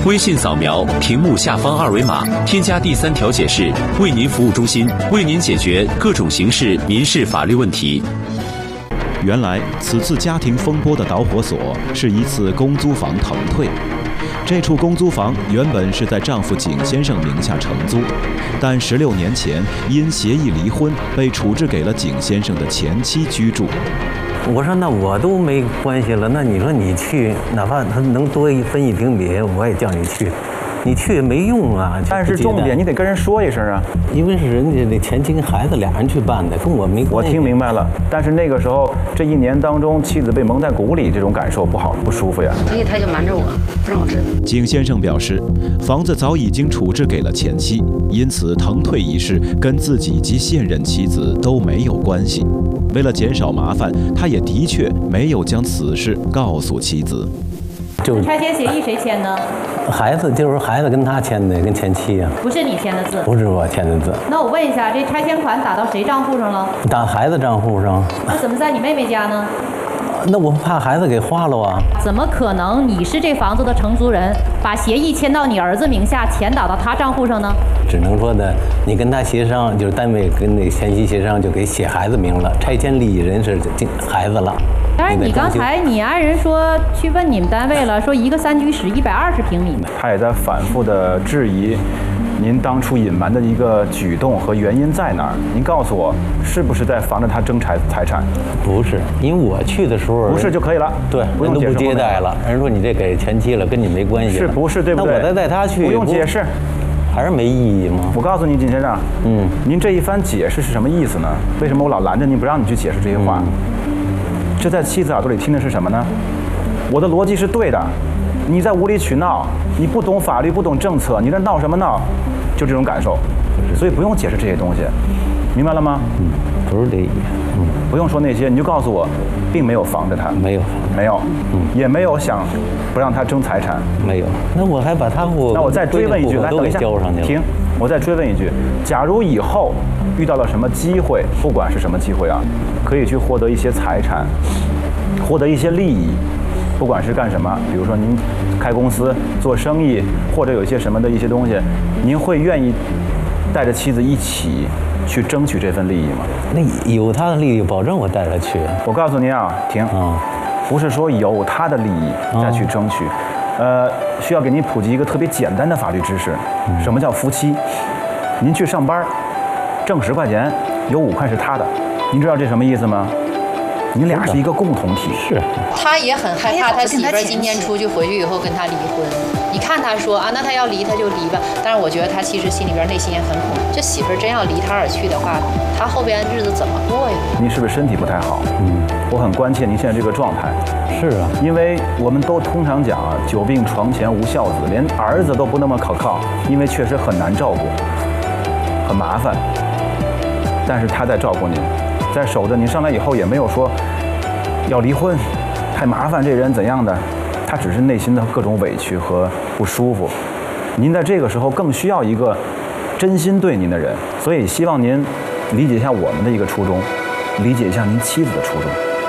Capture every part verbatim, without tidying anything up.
微信扫描屏幕下方二维码，添加第三条解释，为您服务中心为您解决各种形式民事法律问题。原来，此次家庭风波的导火索是一次公租房腾退。这处公租房原本是在丈夫景先生名下承租，但十六年前因协议离婚，被处置给了景先生的前妻居住。 我说那我都没关系了，那你说你去，哪怕他能多一分一平米，我也叫你去。你去也没用啊！ 但是重点，你得跟人说一声啊， 因为是人家那前妻跟孩子俩人去办的，跟我没关系。 我听明白了，但是那个时候这一年当中，妻子被蒙在鼓里，这种感受不好不舒服呀。 所以他就瞒着我，不让我知道。 景先生表示，房子早已经处置给了前妻，因此腾退一事跟自己及现任妻子都没有关系。为了减少麻烦，他也的确没有将此事告诉妻子。 就拆迁协议谁签的？ 孩子就是孩子跟他签的，跟前妻啊。 不是你签的字？ 不是我签的字。 那我问一下，这拆迁款打到谁账户上了？ 打孩子账户上。 那怎么在你妹妹家呢？ 那我怕孩子给花了啊。 怎么可能你是这房子的承租人，把协议签到你儿子名下，钱打到他账户上呢？ 只能说的，你跟他协商，就是单位跟那前妻协商，就给写孩子名了，拆迁利益人是孩子了。 但是你刚才你爱人说去问你们单位了，说一个三居室一百二十平米。 他也在反复的质疑您当初隐瞒的一个举动和原因在哪儿？您告诉我，是不是在防着他争财财产？ 不是，因为我去的时候不是就可以了。 对， 不用人都不接待了。人说你这给前妻了，跟你没关系。 是不是对不对？ 那我再带他去， 不用解释， 还是没意义吗？ 我告诉你，景先生，嗯，您这一番解释是什么意思呢？为什么我老拦着您不让你去解释这些话？嗯，这在妻子耳朵里听的是什么呢？我的逻辑是对的，你在无理取闹，你不懂法律，不懂政策，你在闹什么闹？就这种感受，所以不用解释这些东西，明白了吗？ 嗯，不是这意思。嗯， 不用说那些，你就告诉我，并没有防着他， 没有， 没有，嗯，也没有想不让他争财产， 没有。那我还把他户， 那我再追问一句，来等一下， 交上去了。 停，我再追问一句，假如以后遇到了什么机会，不管是什么机会啊，可以去获得一些财产，获得一些利益。不管是干什么，比如说您开公司、做生意，或者有一些什么的一些东西，您会愿意带着妻子一起去争取这份利益吗？ 那有他的利益，保证我带着去。 我告诉您啊，停，嗯，不是说有他的利益再去争取，嗯、呃，需要给您普及一个特别简单的法律知识，嗯、什么叫夫妻？您去上班，挣十块钱，有五块是他的，您知道这什么意思吗？你俩是一个共同体。 是， 他也很害怕他媳妇儿今天出去回去以后跟他离婚。你看他说啊，那他要离他就离吧。但是我觉得他其实心里边内心也很恐惧。这媳妇儿真要离他而去的话，他后边日子怎么过呀？ 您是不是身体不太好？嗯，我很关切您现在这个状态。 是啊， 因为我们都通常讲啊，久病床前无孝子，连儿子都不那么可靠，因为确实很难照顾，很麻烦。但是他在照顾您。在守着，你上来以后也没有说要离婚，太麻烦这人怎样的，他只是内心的各种委屈和不舒服。您在这个时候更需要一个真心对您的人，所以希望您理解一下我们的一个初衷，理解一下您妻子的初衷，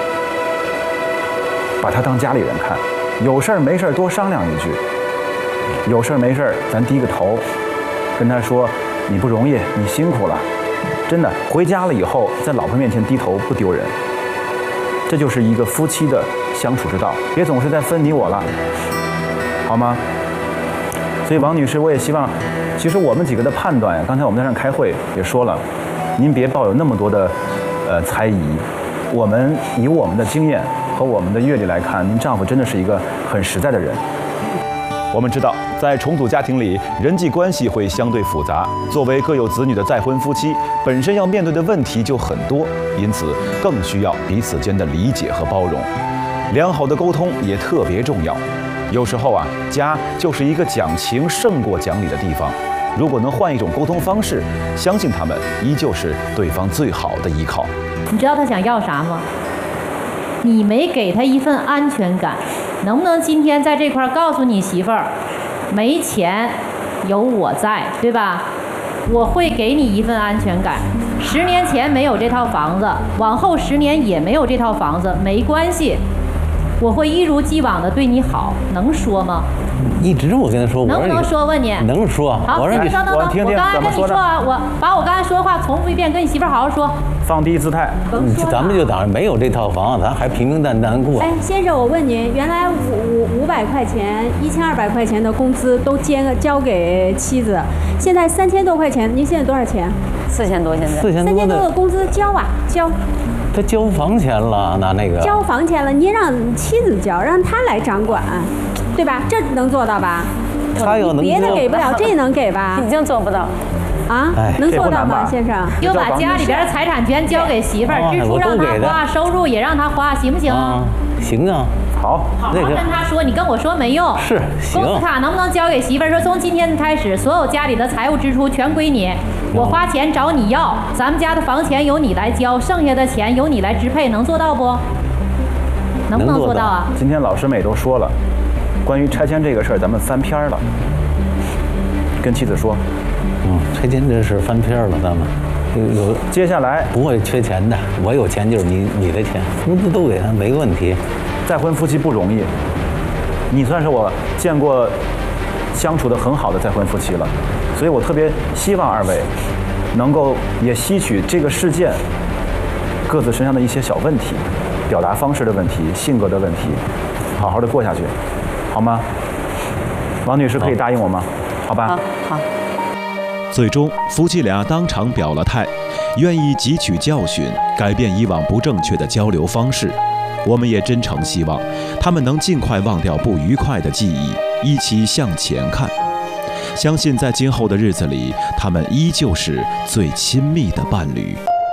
把他当家里人看，有事儿没事儿多商量一句，有事儿没事儿咱低个头，跟他说你不容易，你辛苦了。真的，回家了以后，在老婆面前低头不丢人，这就是一个夫妻的相处之道。别总是在分你我了，好吗？所以王女士，我也希望，其实我们几个的判断呀，刚才我们在那开会也说了，您别抱有那么多的呃猜疑。我们以我们的经验和我们的阅历来看，您丈夫真的是一个很实在的人。我们知道，在重组家庭里，人际关系会相对复杂。作为各有子女的再婚夫妻，本身要面对的问题就很多，因此更需要彼此间的理解和包容。良好的沟通也特别重要。有时候啊，家就是一个讲情胜过讲理的地方。如果能换一种沟通方式，相信他们依旧是对方最好的依靠。 你知道他想要啥吗？你没给他一份安全感。能不能今天在这块告诉你媳妇儿，没钱有我在，对吧？我会给你一份安全感。十年前没有这套房子，往后十年也没有这套房子，没关系， 我会一如既往的对你好，能说吗？ 一直我跟他说， 能不能说？问你。 能说。 好， 我让你等等等，我刚才跟你说啊，我把我刚才说的话重复一遍，跟你媳妇好好说。 放低姿态。 咱们就当没有这套房，咱还平平淡淡过。 哎，先生，我问您，原来五五五百块钱、一千二百块钱的工资都交交给妻子，现在三千多块钱，您现在多少钱？ 四千多，现在四千多。 三千多的工资交啊，交。 他交房钱了，拿那个。 交房钱了，您让妻子交，让他来掌管，对吧？这能做到吧？ 他要能别的给不了，这能给吧？ 已经做不到。 啊，能做到吗，先生？ 就把家里边的财产权交给媳妇儿，支出让他花，收入也让他花，行不行？ 行啊。 好， 好好跟他说，你跟我说没用。 是，行。 工资卡能不能交给媳妇儿？说从今天开始，所有家里的财务支出全归你，我花钱找你要，咱们家的房钱由你来交，剩下的钱由你来支配，能做到不？能不能做到啊？ 今天老师们也都说了，关于拆迁这个事儿，咱们翻篇了。跟妻子说。 嗯，拆迁这事翻篇了，咱们有有。 接下来不会缺钱的，我有钱就是你你的钱，工资都给他，没问题。 再婚夫妻不容易，你算是我见过相处的很好的再婚夫妻了，所以我特别希望二位能够也吸取这个事件各自身上的一些小问题，表达方式的问题、性格的问题，好好的过下去，好吗？王女士可以答应我吗？好吧。 好。好。 最终，夫妻俩当场表了态，愿意汲取教训，改变以往不正确的交流方式。我们也真诚希望他们能尽快忘掉不愉快的记忆，一起向前看。相信在今后的日子里，他们依旧是最亲密的伴侣。